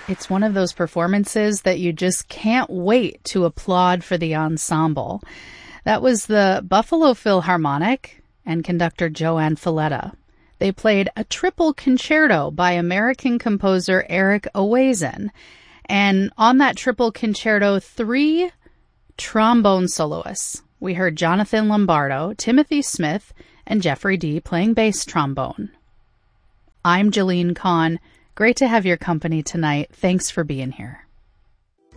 It's one of those performances that you just can't wait to applaud for the ensemble. That was the Buffalo Philharmonic and conductor Joanne Falletta. They played a triple concerto by American composer Eric Owazen. And on that triple concerto, 3 trombone soloists. We heard Jonathan Lombardo, Timothy Smith, and Jeffrey Dee playing bass trombone. I'm Jalene Kahn. Great to have your company tonight. Thanks for being here.